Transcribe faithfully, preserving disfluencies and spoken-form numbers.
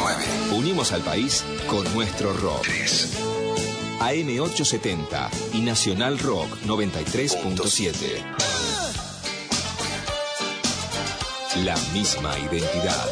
nueve. Unimos al país con nuestro rock. tres. A M ochocientos setenta y Nacional Rock noventa y tres punto siete. La misma identidad.